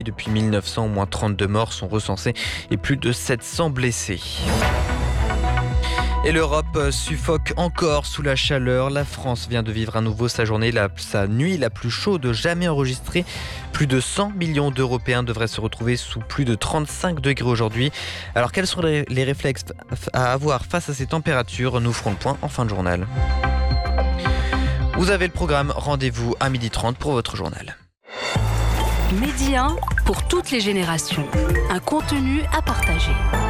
Depuis 1900, au moins 32 morts sont recensés et plus de 700 blessés. Et l'Europe suffoque encore sous la chaleur. La France vient de vivre à nouveau sa nuit la plus chaude jamais enregistrée. Plus de 100 millions d'Européens devraient se retrouver sous plus de 35 degrés aujourd'hui. Alors quels sont les réflexes à avoir face à ces températures? Nous ferons le point en fin de journal. Vous avez le programme, rendez-vous à 12h30 pour votre journal. Midi 1 pour toutes les générations. Un contenu à partager.